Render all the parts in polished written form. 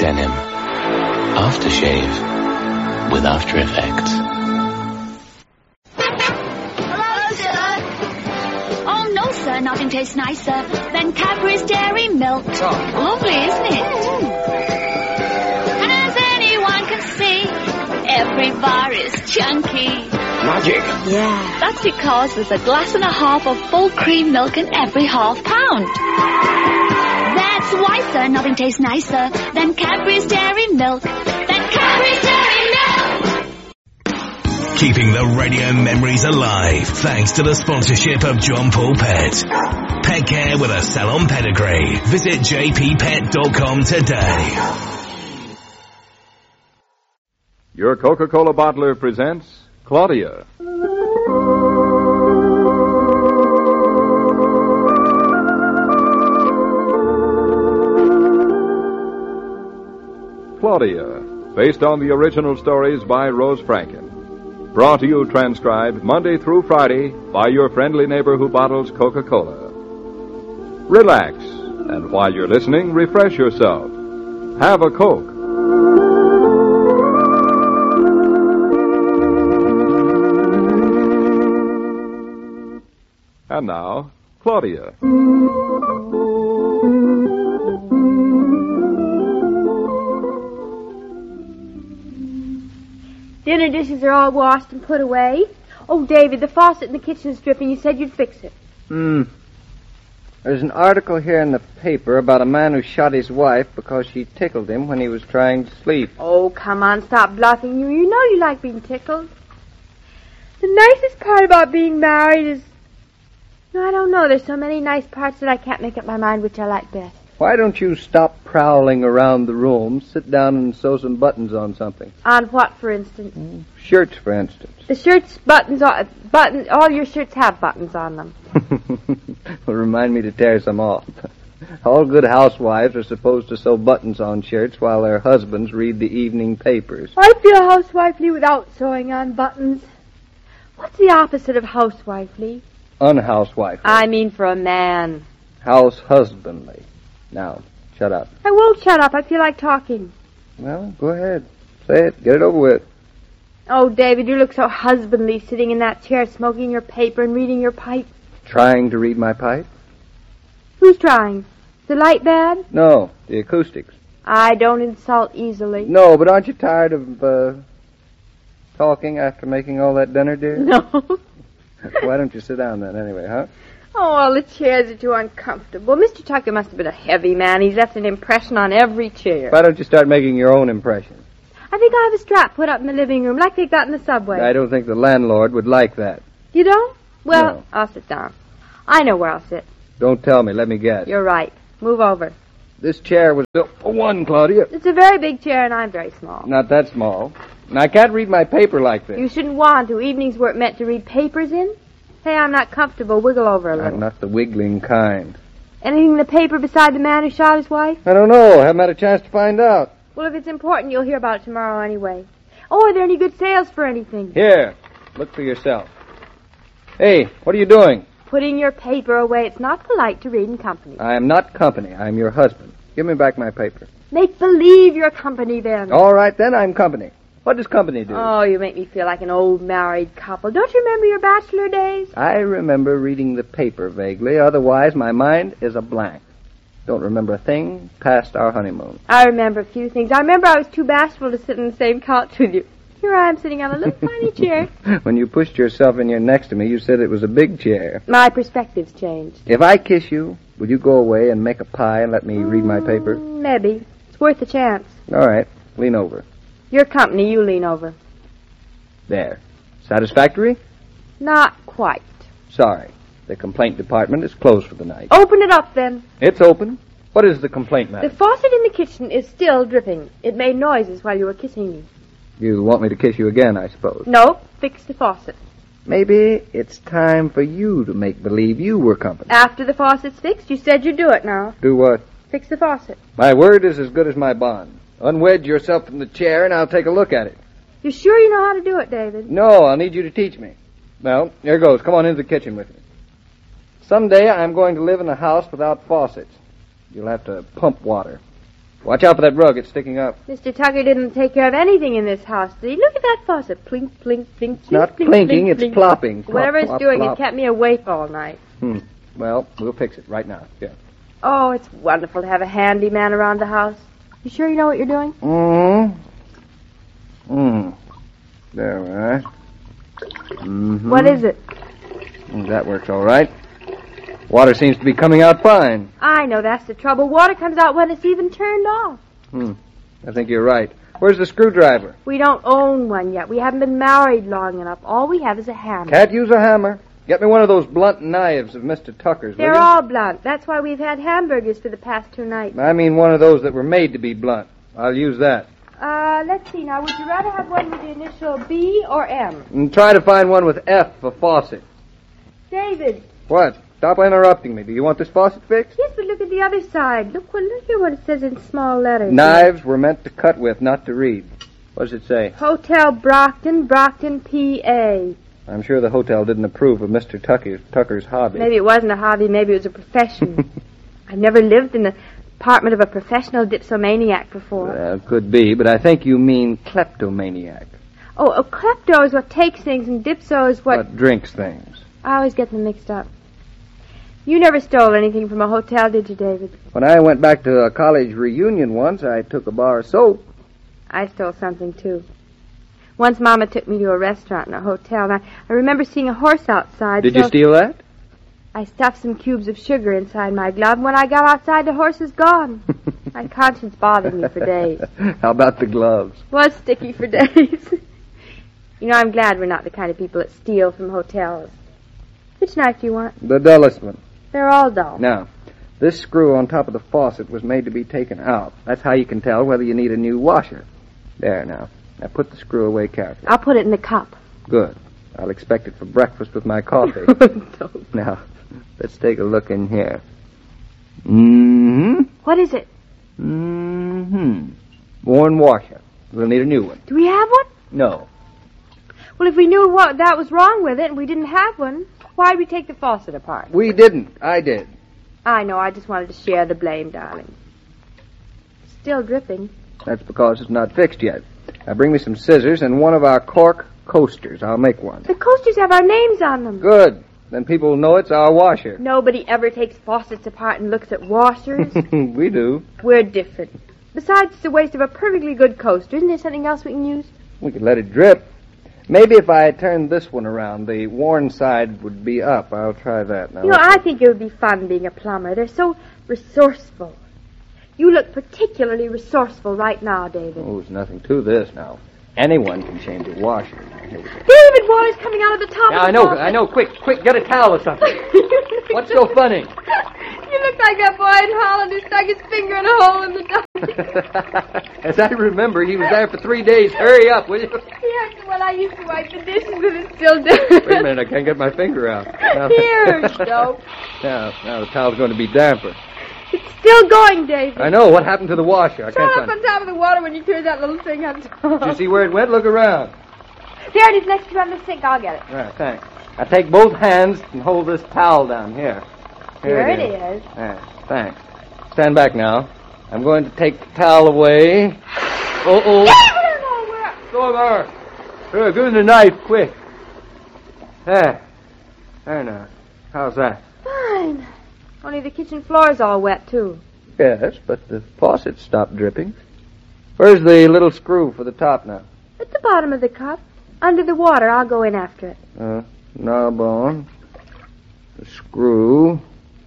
Denim. Aftershave with After Effects. Hello, sir. Oh, no, sir. Nothing tastes nicer than Cadbury's Dairy Milk. Lovely, isn't it? As anyone can see, every bar is chunky. Magic. Yeah. That's because there's a glass and a half of full cream milk in every half pound. That's why, sir, nothing tastes nicer than Cadbury's Dairy Milk. Cadbury's Dairy Milk! Keeping the radio memories alive thanks to the sponsorship of John Paul Pet. Pet care with a salon pedigree. Visit jppet.com today. Your Coca-Cola bottler presents Claudia. Claudia, based on the original stories by Rose Franken. Brought to you transcribed Monday through Friday by your friendly neighbor who bottles Coca-Cola. Relax, and while you're listening, refresh yourself. Have a Coke. And now, Claudia. Dinner dishes are all washed and put away. Oh, David, the faucet in the kitchen is dripping. You said you'd fix it. There's an article here in the paper about a man who shot his wife because she tickled him when he was trying to sleep. Oh, come on, stop bluffing. You know you like being tickled. The nicest part about being married is... No, I don't know. There's so many nice parts that I can't make up my mind which I like best. Why don't you stop prowling around the room, sit down and sew some buttons on something? On what, for instance? Shirts, for instance. The shirts, all your shirts have buttons on them. Well, remind me to tear some off. All good housewives are supposed to sew buttons on shirts while their husbands read the evening papers. I feel housewifely without sewing on buttons. What's the opposite of housewifely? Unhousewifely. I mean for a man. House-husbandly. Now, shut up. I won't shut up. I feel like talking. Well, go ahead. Say it. Get it over with. Oh, David, you look so husbandly sitting in that chair smoking your paper and reading your pipe. Trying to read my pipe? Who's trying? The light bad? No, the acoustics. I don't insult easily. No, but aren't you tired of, talking after making all that dinner, dear? No. Why don't you sit down then, anyway, huh? Oh, all the chairs are too uncomfortable. Mr. Tucker must have been a heavy man. He's left an impression on every chair. Why don't you start making your own impression? I think I have a strap put up in the living room, like they got in the subway. I don't think the landlord would like that. You don't? Well, No. I'll sit down. I know where I'll sit. Don't tell me. Let me guess. You're right. Move over. This chair was built for one, Claudia. It's a very big chair, and I'm very small. Not that small. And I can't read my paper like this. You shouldn't want to. Evenings weren't meant to read papers in. Hey, I'm not comfortable. Wiggle over a little. I'm not the wiggling kind. Anything in the paper beside the man who shot his wife? I don't know. I haven't had a chance to find out. Well, if it's important, you'll hear about it tomorrow anyway. Oh, are there any good sales for anything? Here, look for yourself. Hey, what are you doing? Putting your paper away. It's not polite to read in company. I am not company. I am your husband. Give me back my paper. Make believe you're company, then. All right, then, I'm company. What does company do? Oh, you make me feel like an old married couple. Don't you remember your bachelor days? I remember reading the paper vaguely. Otherwise, my mind is a blank. Don't remember a thing past our honeymoon. I remember a few things. I remember I was too bashful to sit in the same couch with you. Here I am sitting on a little tiny chair. When you pushed yourself in here next to me, you said it was a big chair. My perspective's changed. If I kiss you, would you go away and make a pie and let me read my paper? Maybe. It's worth a chance. All right. Lean over. Your company, you lean over. There. Satisfactory? Not quite. Sorry. The complaint department is closed for the night. Open it up, then. It's open. What is the complaint, madam? The faucet in the kitchen is still dripping. It made noises while you were kissing me. You want me to kiss you again, I suppose. No, fix the faucet. Maybe it's time for you to make believe you were company. After the faucet's fixed, you said you'd do it now. Do what? Fix the faucet. My word is as good as my bond. Unwedge yourself from the chair and I'll take a look at it. You sure you know how to do it, David? No, I'll need you to teach me. Well, here goes. Come on into the kitchen with me. Someday I'm going to live in a house without faucets. You'll have to pump water. Watch out for that rug. It's sticking up. Mr. Tucker didn't take care of anything in this house, did he? Look at that faucet. Plink, plink, plink, It's not plink, plinking, plink, it's plink. plopping. Plop, Whatever it's plop, doing, plop. it kept me awake all night. Well, we'll fix it right now. Yeah. Oh, it's wonderful to have a handyman around the house. You sure you know what you're doing? There we are. Mm-hmm. What is it? That works all right. Water seems to be coming out fine. I know that's the trouble. Water comes out when it's even turned off. I think you're right. Where's the screwdriver? We don't own one yet. We haven't been married long enough. All we have is a hammer. Can't use a hammer. Get me one of those blunt knives of Mr. Tucker's, will They're you? all blunt. That's why we've had hamburgers for the past 2 nights. I mean one of those that were made to be blunt. I'll use that. Let's see now. Would you rather have one with the initial B or M? And try to find one with F for faucet. David. What? Stop interrupting me. Do you want this faucet fixed? Yes, but look at the other side. Look here what it says in small letters. Knives were meant to cut with, not to read. What does it say? Hotel Brockton, Brockton, PA. I'm sure the hotel didn't approve of Mr. Tucker's hobby. Maybe it wasn't a hobby, maybe it was a profession. I've never lived in the apartment of a professional dipsomaniac before. Well, could be, but I think you mean kleptomaniac. Oh, a klepto is what takes things, and dipso is what... What drinks things. I always get them mixed up. You never stole anything from a hotel, did you, David? When I went back to a college reunion once, I took a bar of soap. I stole something, too. Once Mama took me to a restaurant in a hotel, and I remember seeing a horse outside. Did you steal that? I stuffed some cubes of sugar inside my glove, and when I got outside, the horse was gone. My conscience bothered me for days. How about the gloves? Was sticky for days. You know, I'm glad we're not the kind of people that steal from hotels. Which knife do you want? The dullest one. They're all dull. Now, this screw on top of the faucet was made to be taken out. That's how you can tell whether you need a new washer. There, now. Now put the screw away carefully. I'll put it in the cup. Good. I'll expect it for breakfast with my coffee. Don't. Now, let's take a look in here. Mm-hmm. What is it? Mm-hmm. Worn washer. We'll need a new one. Do we have one? No. Well, if we knew what that was wrong with it and we didn't have one, why'd we take the faucet apart? We didn't. I did. I know. I just wanted to share the blame, darling. Still dripping. That's because it's not fixed yet. Now bring me some scissors and one of our cork coasters. I'll make one. The coasters have our names on them. Good. Then people will know it's our washer. Nobody ever takes faucets apart and looks at washers. We do. We're different. Besides, it's a waste of a perfectly good coaster. Isn't there something else we can use? We could let it drip. Maybe if I turned this one around, the worn side would be up. I'll try that now. You know, I think it would be fun being a plumber. They're so resourceful. You look particularly resourceful right now, David. Oh, there's nothing to this now. Anyone can change a washer. Here we go. David, water's coming out of the top Yeah, of the faucet. I know. Quick, get a towel or something. What's so funny? You look like that boy in Holland who stuck his finger in a hole in the duck. As I remember, he was there for 3 days. Hurry up, will you? Yes, well, I used to wipe the dishes, but it's still dirty. Wait a minute, I can't get my finger out. Now, Here, Joe. now the towel's going to be damper. It's still going, David. I know. What happened to the washer? I It's all can't up find on top of the water when you turn that little thing on top. Did you see where it went? Look around. Here it is next to you on the sink. I'll get it. All right, thanks. Now take both hands and hold this towel down here. Here it is. There, thanks. Stand back now. I'm going to take the towel away. Oh. Go over. Here, give me the knife, quick. There now. How's that? Fine. Only the kitchen floor's all wet, too. Yes, but the faucet stopped dripping. Where's the little screw for the top now? At the bottom of the cup. Under the water. I'll go in after it. Knob on. The screw.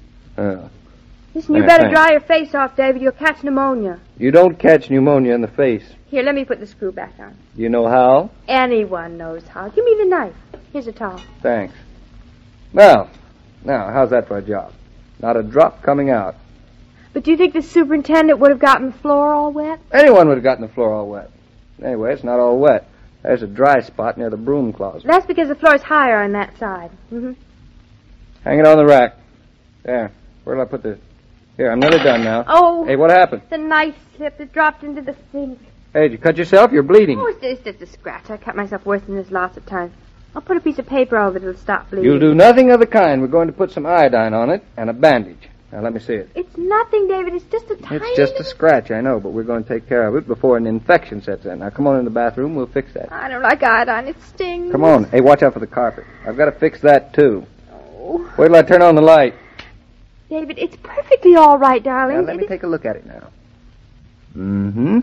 Listen, you Yeah, better thanks. dry your face off, David. You'll catch pneumonia. You don't catch pneumonia in the face. Here, let me put the screw back on. You know how? Anyone knows how. Give me the knife. Here's a towel. Thanks. Well, now, how's that for a job? Not a drop coming out. But do you think the superintendent would have gotten the floor all wet? Anyone would have gotten the floor all wet. Anyway, it's not all wet. There's a dry spot near the broom closet. That's because the floor's higher on that side. Mm-hmm. Hang it on the rack. There. Where'll I put this? Here, I'm nearly done now. Oh. Hey, what happened? The knife slipped. It dropped into the sink. Hey, did you cut yourself? You're bleeding. Oh, it's just a scratch. I cut myself worse than this lots of times. I'll put a piece of paper over it. It'll stop bleeding. You'll do nothing of the kind. We're going to put some iodine on it and a bandage. Now, let me see it. It's nothing, David. It's just a tiny... It's just a scratch, I know, but we're going to take care of it before an infection sets in. Now, come on in the bathroom. We'll fix that. I don't like iodine. It stings. Come on. Hey, watch out for the carpet. I've got to fix that, too. Oh. Wait till I turn on the light. David, it's perfectly all right, darling. Now, let me take a look at it now. Mm-hmm.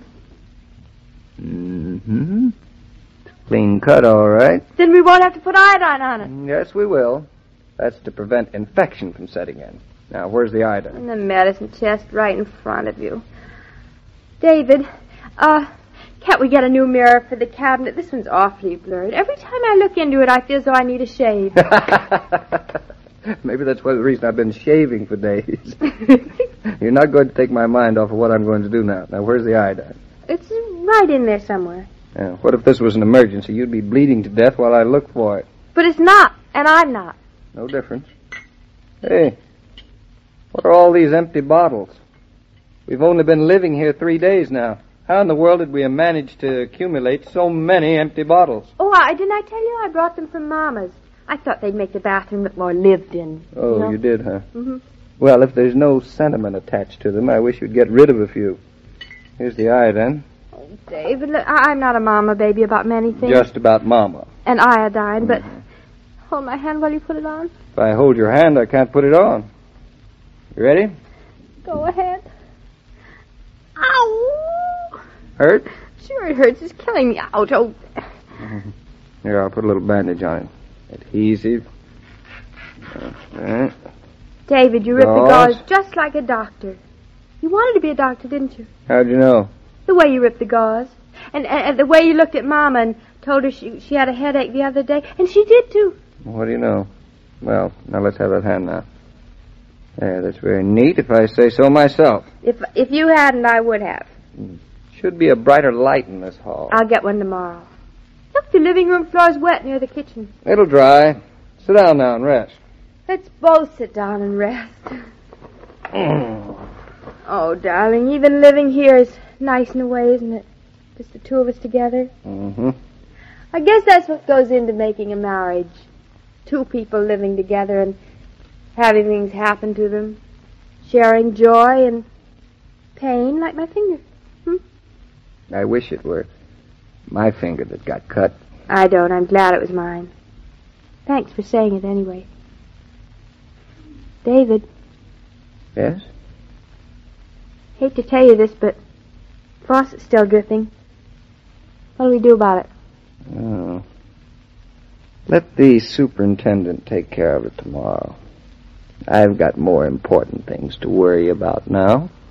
Mm-hmm. Clean cut, all right. Then we won't have to put iodine on it. Yes, we will. That's to prevent infection from setting in. Now, where's the iodine? In the medicine chest right in front of you. David, can't we get a new mirror for the cabinet? This one's awfully blurred. Every time I look into it, I feel as though I need a shave. Maybe that's the reason I've been shaving for days. You're not going to take my mind off of what I'm going to do now. Now, where's the iodine? It's right in there somewhere. Yeah, what if this was an emergency? You'd be bleeding to death while I look for it. But it's not, and I'm not. No difference. Hey, what are all these empty bottles? We've only been living here 3 days now. How in the world did we manage to accumulate so many empty bottles? Oh, didn't I tell you I brought them from Mama's? I thought they'd make the bathroom look more lived in. Oh, you did, huh? Mm-hmm. Well, if there's no sentiment attached to them, I wish you'd get rid of a few. Here's the iodine. Oh, David, look, I'm not a mama baby about many things. Just about Mama. And iodine, but hold my hand while you put it on. If I hold your hand, I can't put it on. You ready? Go ahead. Ow! Hurt? Sure it hurts. It's killing me. Ouch. Oh. Here, I'll put a little bandage on it. Adhesive. Right. David, you ripped the Gauze. gauze just like a doctor. You wanted to be a doctor, didn't you? How'd you know? The way you ripped the gauze. And the way you looked at Mama and told her she had a headache the other day. And she did, too. What do you know? Well, now let's have that hand now. There, that's very neat if I say so myself. If you hadn't, I would have. Should be a brighter light in this hall. I'll get one tomorrow. Look, the living room floor's wet near the kitchen. It'll dry. Sit down now and rest. Let's both sit down and rest. Oh, darling, even living here is nice in a way, isn't it? Just the two of us together. Mm-hmm. I guess that's what goes into making a marriage. Two people living together and having things happen to them. Sharing joy and pain like my finger. I wish it were my finger that got cut. I don't. I'm glad it was mine. Thanks for saying it anyway. David. Yes? Hate to tell you this, but faucet's still dripping. What do we do about it? Oh. Let the superintendent take care of it tomorrow. I've got more important things to worry about now.